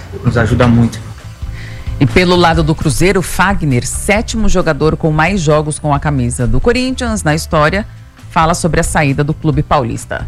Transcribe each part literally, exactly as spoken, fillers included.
nos ajuda muito. E pelo lado do Cruzeiro, Fagner, sétimo jogador com mais jogos com a camisa do Corinthians na história, fala sobre a saída do clube paulista.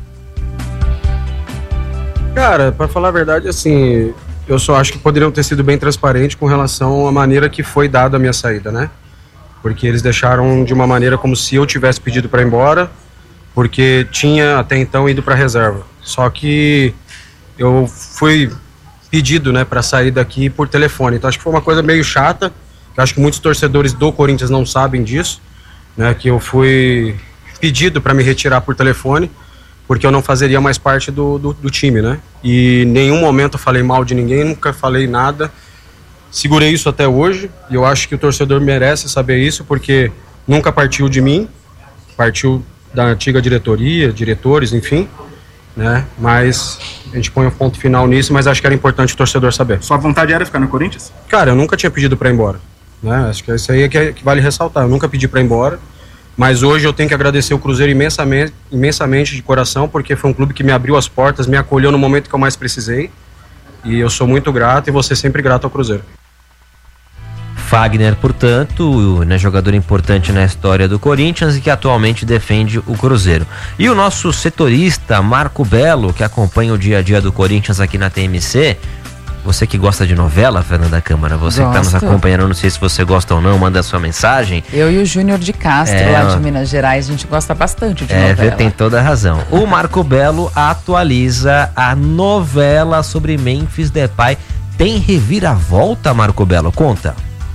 Cara, pra falar a verdade, assim, eu só acho que poderiam ter sido bem transparentes com relação à maneira que foi dada a minha saída, né? Porque eles deixaram de uma maneira como se eu tivesse pedido pra ir embora, porque tinha até então ido pra reserva. Só que eu fui pedido, né, para sair daqui por telefone. Então acho que foi uma coisa meio chata, que acho que muitos torcedores do Corinthians não sabem disso, né, que eu fui pedido para me retirar por telefone, porque eu não fazeria mais parte do, do, do time, né? E em nenhum momento eu falei mal de ninguém, nunca falei nada. Segurei isso até hoje, e eu acho que o torcedor merece saber isso, porque nunca partiu de mim, partiu da antiga diretoria, diretores, enfim, né? Mas a gente põe um ponto final nisso, mas acho que era importante o torcedor saber. Sua vontade era ficar no Corinthians? Cara, eu nunca tinha pedido pra ir embora, né? Acho que isso aí é que, é que vale ressaltar. Eu nunca pedi pra ir embora, mas hoje eu tenho que agradecer o Cruzeiro imensamente, imensamente de coração, porque foi um clube que me abriu as portas, me acolheu no momento que eu mais precisei, e eu sou muito grato e vou ser sempre grato ao Cruzeiro. Fagner, portanto, né, jogador importante na história do Corinthians e que atualmente defende o Cruzeiro. E o nosso setorista, Marco Belo, que acompanha o dia a dia do Corinthians aqui na T M C. Você que gosta de novela, Fernanda Câmara, você Gosto. que está nos acompanhando, não sei se você gosta ou não, manda a sua mensagem. Eu e o Júnior de Castro, é, lá de Minas Gerais, a gente gosta bastante de é, novela. É, tem toda a razão. O Marco Belo atualiza a novela sobre Memphis Depay. Tem reviravolta, Marco Belo? Conta.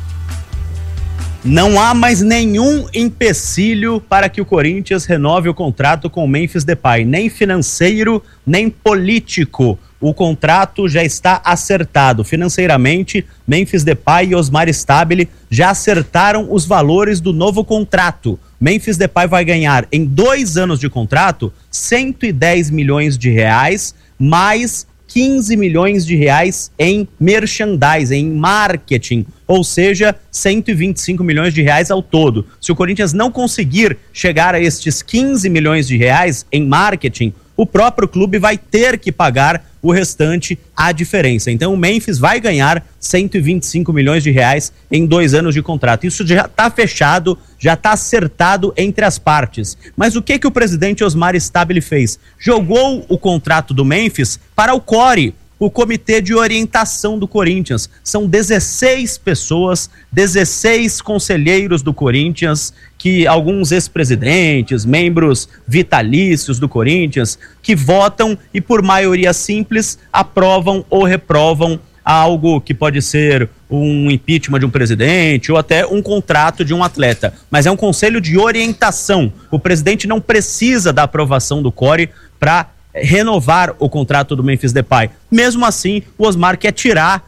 Não há mais nenhum empecilho para que o Corinthians renove o contrato com o Memphis Depay, nem financeiro, nem político. O contrato já está acertado. Financeiramente, Memphis Depay e Osmar Stabile já acertaram os valores do novo contrato. Memphis Depay vai ganhar, em dois anos de contrato, cento e dez milhões de reais, mais quinze milhões de reais em merchandising, em marketing, ou seja, cento e vinte e cinco milhões de reais ao todo. Se o Corinthians não conseguir chegar a estes quinze milhões de reais em marketing, o próprio clube vai ter que pagar o restante, a diferença. Então o Memphis vai ganhar cento e vinte e cinco milhões de reais em dois anos de contrato. Isso já está fechado, já está acertado entre as partes. Mas o que que o presidente Osmar Stabile fez? Jogou o contrato do Memphis para o C O R I, o Comitê de Orientação do Corinthians. São dezesseis pessoas, dezesseis conselheiros do Corinthians, que alguns ex-presidentes, membros vitalícios do Corinthians, que votam e por maioria simples aprovam ou reprovam algo que pode ser um impeachment de um presidente ou até um contrato de um atleta. Mas é um conselho de orientação. O presidente não precisa da aprovação do C O R I para renovar o contrato do Memphis Depay. Mesmo assim, o Osmar quer tirar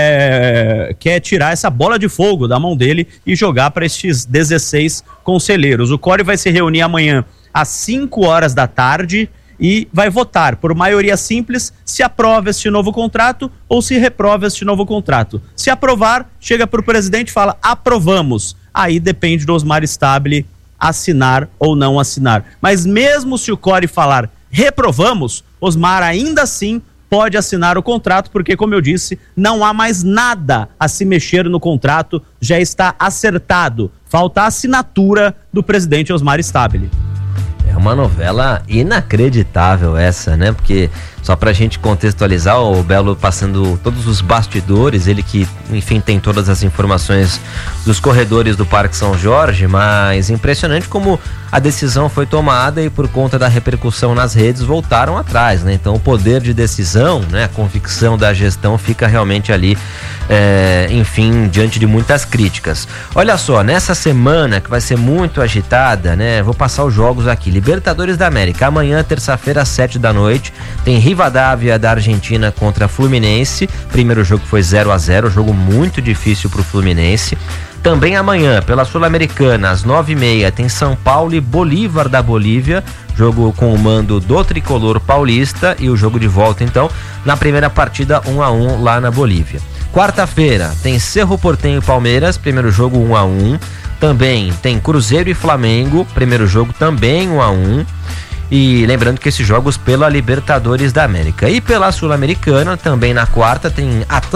é, quer tirar essa bola de fogo da mão dele e jogar para estes dezesseis conselheiros. O C O R I vai se reunir amanhã às cinco horas da tarde e vai votar por maioria simples se aprova este novo contrato ou se reprova este novo contrato. Se aprovar, chega para o presidente e fala: aprovamos. Aí depende do Osmar Stabile assinar ou não assinar. Mas mesmo se o C O R I falar reprovamos, Osmar ainda assim pode assinar o contrato, porque, como eu disse, não há mais nada a se mexer no contrato, já está acertado. Falta a assinatura do presidente Osmar Stabile. É uma novela inacreditável essa, né? Porque, só pra gente contextualizar, o Belo passando todos os bastidores, ele que, enfim, tem todas as informações dos corredores do Parque São Jorge, mas impressionante como a decisão foi tomada e por conta da repercussão nas redes voltaram atrás, né? Então o poder de decisão, né, a convicção da gestão fica realmente ali, é, enfim, diante de muitas críticas. Olha só, nessa semana que vai ser muito agitada, né, vou passar os jogos aqui. Libertadores da América, amanhã, terça-feira, às sete da noite, tem Rivadavia da Argentina contra Fluminense. Primeiro jogo foi zero a zero, jogo muito difícil pro Fluminense. Também amanhã, pela Sul-Americana, às nove e meia, tem São Paulo e Bolívar da Bolívia, jogo com o mando do tricolor paulista, e o jogo de volta, então, na primeira partida, um a um lá na Bolívia. Quarta-feira, tem Cerro Porteño e Palmeiras, primeiro jogo um a um. Também tem Cruzeiro e Flamengo, primeiro jogo também um a um. E lembrando que esses jogos pela Libertadores da América. E pela Sul-Americana, também na quarta, tem Atlético